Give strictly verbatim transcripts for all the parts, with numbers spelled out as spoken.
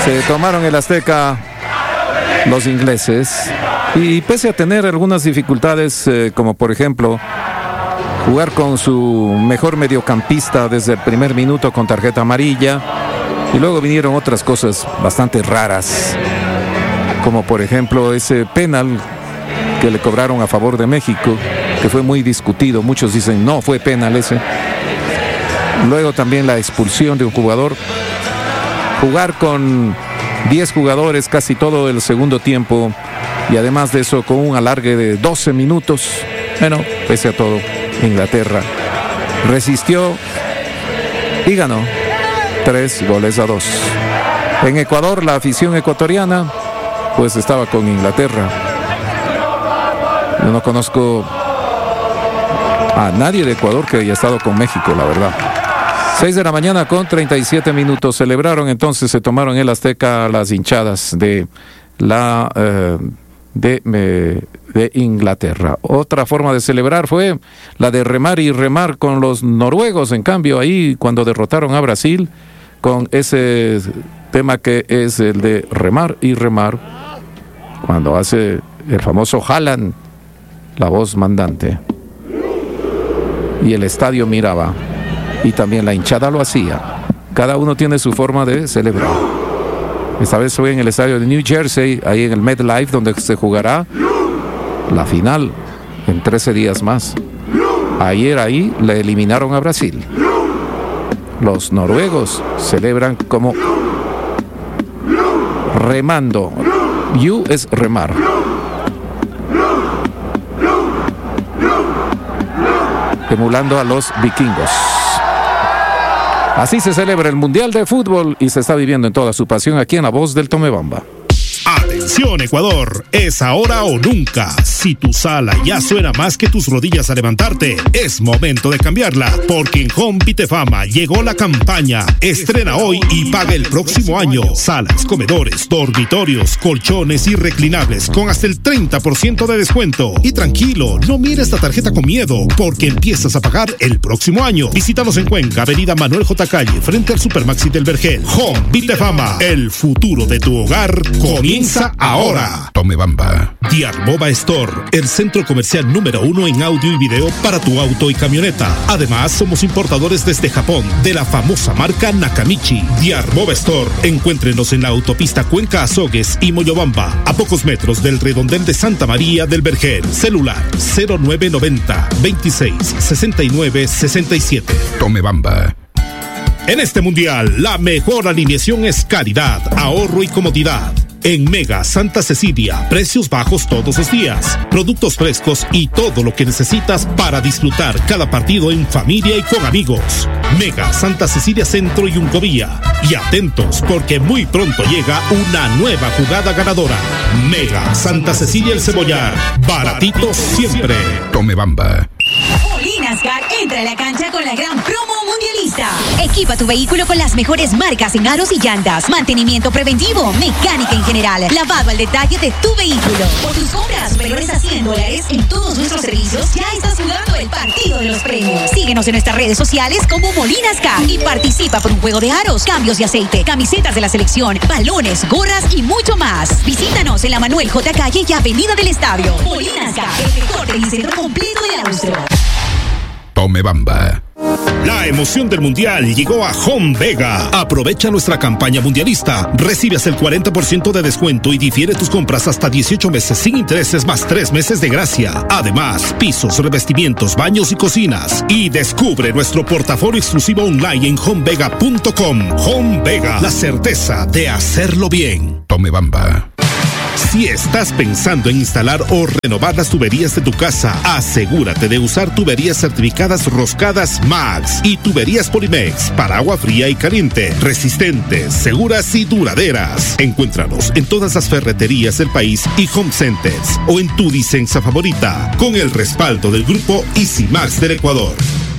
Se tomaron el Azteca los ingleses y pese a tener algunas dificultades, eh, como por ejemplo jugar con su mejor mediocampista desde el primer minuto con tarjeta amarilla, y luego vinieron otras cosas bastante raras, como por ejemplo ese penal que le cobraron a favor de México, que fue muy discutido. Muchos dicen no fue penal ese. Luego también la expulsión de un jugador. Jugar con diez jugadores casi todo el segundo tiempo, y además de eso con un alargue de doce minutos. Bueno, pese a todo, Inglaterra resistió y ganó tres goles a dos. En Ecuador, la afición ecuatoriana pues estaba con Inglaterra. Yo no conozco a nadie de Ecuador que haya estado con México, la verdad. seis de la mañana con treinta y siete minutos. Celebraron entonces, se tomaron el Azteca las hinchadas de la eh, de, eh, de Inglaterra. Otra forma de celebrar fue la de remar y remar con los noruegos. En cambio, ahí cuando derrotaron a Brasil, con ese tema que es el de remar y remar, cuando hace el famoso Haaland la voz mandante, y el estadio miraba, y también la hinchada lo hacía. Cada uno tiene su forma de celebrar. Esta vez fue en el estadio de New Jersey, ahí en el MetLife, donde se jugará la final en trece días más. Ayer ahí le eliminaron a Brasil. Los noruegos celebran como remando. You es remar. Emulando a los vikingos. Así se celebra el Mundial de Fútbol y se está viviendo en toda su pasión aquí en La Voz del Tomebamba. Atención Ecuador, es ahora o nunca. Si tu sala ya suena más que tus rodillas a levantarte, es momento de cambiarla, porque en Home Vitefama llegó la campaña Estrena hoy y paga el próximo año. Salas, comedores, dormitorios, colchones y reclinables con hasta el treinta por ciento de descuento. Y tranquilo, no mires esta tarjeta con miedo, porque empiezas a pagar el próximo año. Visítanos en Cuenca, avenida Manuel J. Calle, frente al Supermaxi del Vergel. Home Vitefama, el futuro de tu hogar comienza ahora. Tomebamba. Diarmova Store, el centro comercial número uno en audio y video para tu auto y camioneta. Además, somos importadores desde Japón de la famosa marca Nakamichi. Diarmova Store, encuéntrenos en la autopista Cuenca Azogues y Moyobamba, a pocos metros del redondel de Santa María del Vergel. Celular cero nueve noventa, veintiséis, sesenta y nueve, sesenta y siete. Tomebamba. En este mundial, la mejor alineación es calidad, ahorro y comodidad. En Mega Santa Cecilia, precios bajos todos los días, productos frescos y todo lo que necesitas para disfrutar cada partido en familia y con amigos. Mega Santa Cecilia Centro y Uncovía. Y atentos, porque muy pronto llega una nueva jugada ganadora. Mega Santa Cecilia El Cebollar, baratitos siempre. Tomebamba. Molinascar entra a la cancha con la gran promo mundialista. Equipa tu vehículo con las mejores marcas en aros y llantas, mantenimiento preventivo, mecánica en general, lavado al detalle de tu vehículo. Por tus compras superiores a cien dólares en todos nuestros servicios, ya estás jugando el partido de los premios. Síguenos en nuestras redes sociales como Molinascar y participa por un juego de aros, cambios de aceite, camisetas de la selección, balones, gorras y mucho más. Visítanos en la Manuel J. Calle y Avenida del Estadio. Molinascar, el mejor telecentro completo del austro. Tomebamba. La emoción del mundial llegó a Home Vega. Aprovecha nuestra campaña mundialista. Recibes el cuarenta por ciento de descuento y difiere tus compras hasta dieciocho meses sin intereses más tres meses de gracia. Además, pisos, revestimientos, baños y cocinas. Y descubre nuestro portafolio exclusivo online en home vega punto com. Home Vega, la certeza de hacerlo bien. Tomebamba. Si estás pensando en instalar o renovar las tuberías de tu casa, asegúrate de usar tuberías certificadas Roscadas Max y tuberías Polimex para agua fría y caliente, resistentes, seguras y duraderas. Encuéntranos en todas las ferreterías del país y home centers o en tu Disensa favorita, con el respaldo del grupo Easy Max del Ecuador.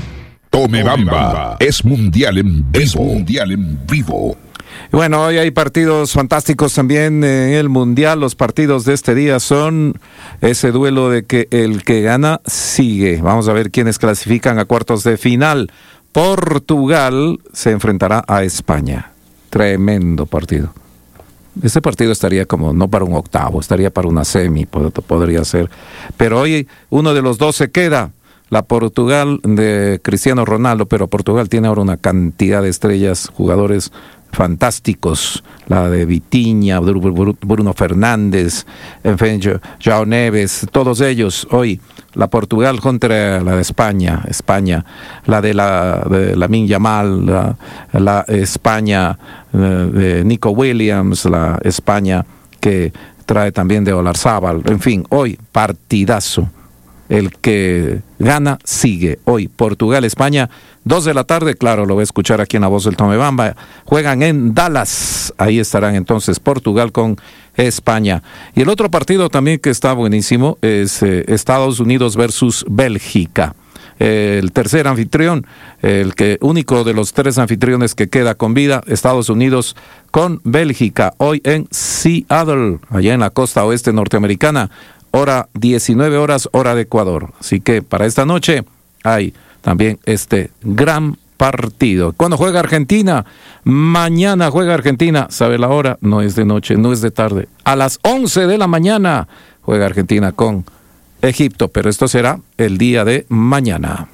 Tomebamba es mundial en vivo. Es mundial en vivo. Bueno, hoy hay partidos fantásticos también en el Mundial. Los partidos de este día son ese duelo de que el que gana sigue. Vamos a ver quiénes clasifican a cuartos de final. Portugal se enfrentará a España. Tremendo partido. ese partido estaría como no para un octavo, estaría para una semi, pod- podría ser. Pero hoy uno de los dos se queda, la Portugal de Cristiano Ronaldo, pero Portugal tiene ahora una cantidad de estrellas, jugadores fantásticos, la de Vitinha, Bruno Fernández, en fin, Joao Neves, todos ellos. Hoy la Portugal contra la de España, España, la de la de Lamine Yamal, la, la España eh, de Nico Williams, la España que trae también de Olarzábal, en fin, hoy partidazo. El que gana sigue. Hoy Portugal, España, dos de la tarde, claro, lo voy a escuchar aquí en la voz del Tomebamba. Juegan en Dallas, ahí estarán entonces Portugal con España. Y el otro partido también que está buenísimo es eh, Estados Unidos versus Bélgica. Eh, el tercer anfitrión, el que único de los tres anfitriones que queda con vida, Estados Unidos con Bélgica, hoy en Seattle, allá en la costa oeste norteamericana. Hora diecinueve horas, hora de Ecuador. Así que para esta noche hay también este gran partido. ¿Cuándo juega Argentina? Mañana juega Argentina. ¿Sabe la hora? No es de noche, no es de tarde. A las once de la mañana juega Argentina con Egipto, pero esto será el día de mañana.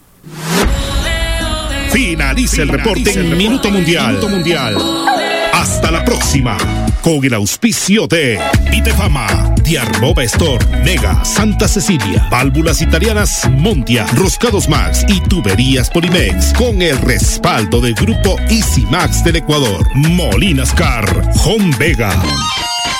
Finaliza el reporte en Minuto Mundial. Minuto Mundial. Hasta la próxima. Con el auspicio de Vitefama, Diarmova Store, Mega, Santa Cecilia, Válvulas Italianas Montia, Roscados Max y Tuberías Polimex. Con el respaldo del grupo Easy Max del Ecuador. Molinas Car, Home Vega.